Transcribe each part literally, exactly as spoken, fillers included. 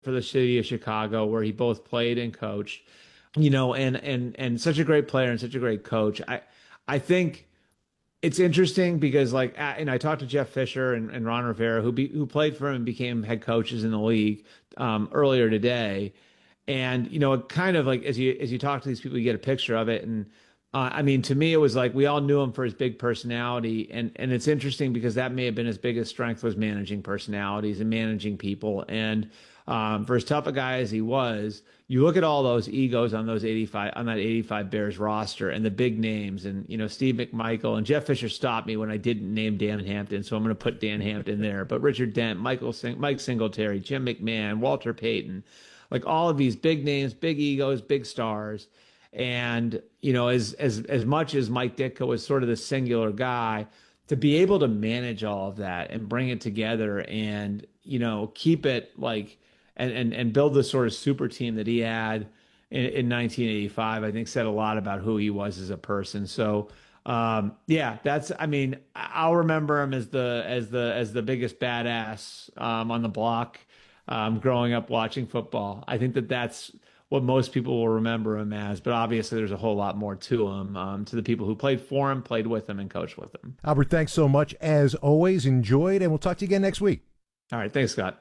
for the city of Chicago, where he both played and coached. You know, and and and such a great player and such a great coach. I I think it's interesting because like uh, and I talked to Jeff Fisher and, and Ron Rivera who be, who played for him and became head coaches in the league um, earlier today, and you know, it kind of like as you as you talk to these people, you get a picture of it. And uh, I mean, to me, it was like we all knew him for his big personality, and and it's interesting because that may have been his biggest strength was managing personalities and managing people. And um, for as tough a guy as he was, you look at all those egos on those eighty-five on that eighty-five Bears roster and the big names, and you know, Steve McMichael and Jeff Fisher stopped me when I didn't name Dan Hampton, so I'm going to put Dan Hampton there. But Richard Dent, Michael Sing- Mike Singletary, Jim McMahon, Walter Payton, like all of these big names, big egos, big stars. And, you know, as as as much as Mike Ditka was sort of the singular guy, to be able to manage all of that and bring it together and, you know, keep it like and and, and build the sort of super team that he had in, in nineteen eighty-five, I think said a lot about who he was as a person. So um, yeah, that's I mean, I'll remember him as the as the as the biggest badass um, on the block um, growing up watching football. I think that that's what most people will remember him as, but obviously there's a whole lot more to him, um, to the people who played for him, played with him, and coached with him. Albert, thanks so much. As always, enjoyed, and we'll talk to you again next week. All right. Thanks, Scott.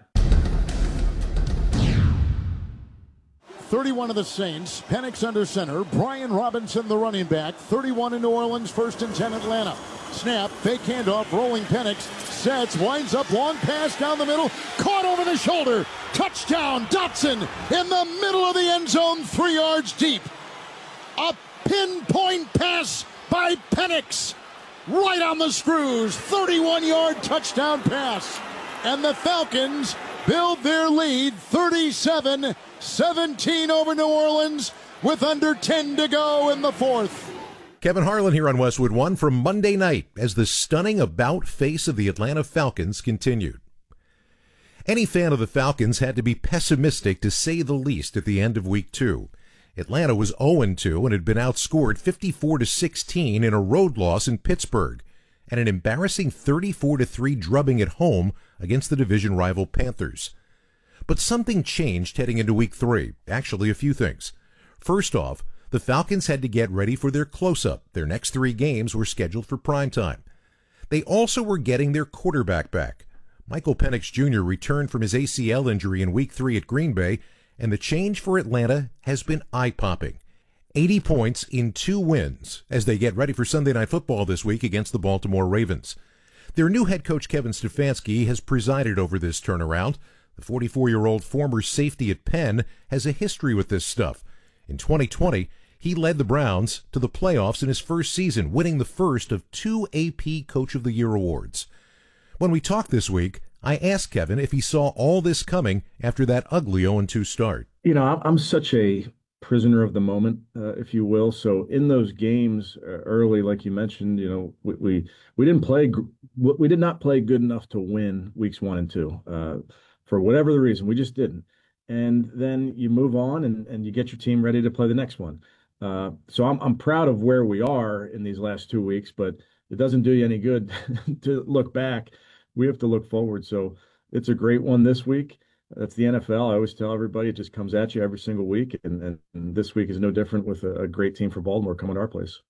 thirty-one of the Saints. Penix under center. Brian Robinson, the running back. thirty-one in New Orleans. First and ten Atlanta. Snap. Fake handoff. Rolling Penix. Sets. Winds up. Long pass down the middle. Caught over the shoulder. Touchdown. Dotson in the middle of the end zone. Three yards deep. A pinpoint pass by Penix. Right on the screws. thirty-one yard touchdown pass. And the Falcons build their lead thirty-seven seventeen over New Orleans with under ten to go in the fourth. Kevin Harlan here on Westwood One from Monday night as the stunning about face of the Atlanta Falcons continued. Any fan of the Falcons had to be pessimistic to say the least at the end of week two. Atlanta was oh and two and had been outscored fifty-four to sixteen in a road loss in Pittsburgh and an embarrassing thirty-four to three drubbing at home against the division rival Panthers. But something changed heading into week three. Actually, a few things. First off, the Falcons had to get ready for their close-up. Their next three games were scheduled for primetime. They also were getting their quarterback back. Michael Penix Junior returned from his A C L injury in week three at Green Bay, and the change for Atlanta has been eye-popping. eighty points in two wins as they get ready for Sunday Night Football this week against the Baltimore Ravens. Their new head coach Kevin Stefanski has presided over this turnaround. The forty-four-year-old former safety at Penn has a history with this stuff. In twenty twenty, he led the Browns to the playoffs in his first season, winning the first of two A P Coach of the Year awards. When we talked this week, I asked Kevin if he saw all this coming after that ugly oh and two start. You know, I'm such a prisoner of the moment, uh, if you will. So in those games uh, early, like you mentioned, you know, we, we we didn't play, we did not play good enough to win weeks one and two. Uh, for whatever the reason, we just didn't. And then you move on and, and you get your team ready to play the next one. Uh, so I'm I'm proud of where we are in these last two weeks, but it doesn't do you any good to look back. We have to look forward. So it's a great one this week. That's the N F L. I always tell everybody it just comes at you every single week. And, and, and this week is no different with a, a great team for Baltimore coming to our place.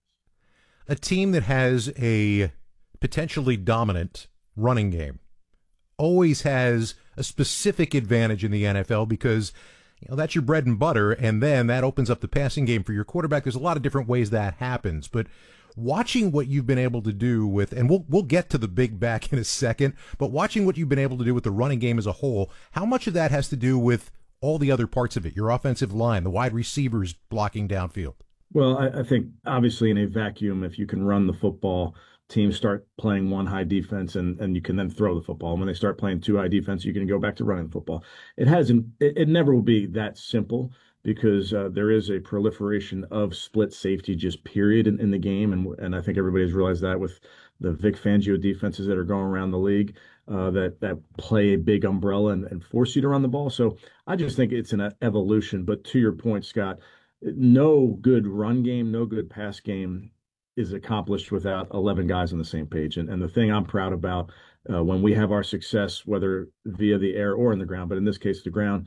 A team that has a potentially dominant running game always has a specific advantage in the N F L because, you know, that's your bread and butter, and then that opens up the passing game for your quarterback. There's a lot of different ways that happens, but watching what you've been able to do with, and we'll we'll get to the big back in a second, but watching what you've been able to do with the running game as a whole, how much of that has to do with all the other parts of it, your offensive line, the wide receivers blocking downfield? Well, I, I think obviously in a vacuum, if you can run the football, teams start playing one high defense and, and you can then throw the football. And when they start playing two high defense, you can go back to running the football. It hasn't, it, it never will be that simple because uh, there is a proliferation of split safety just period in, in the game. And, and I think everybody's realized that with the Vic Fangio defenses that are going around the league uh, that, that play a big umbrella and, and force you to run the ball. So I just think it's an evolution. But to your point, Scott, no good run game, no good pass game is accomplished without eleven guys on the same page. And, and the thing I'm proud about uh, when we have our success, whether via the air or in the ground, but in this case, the ground,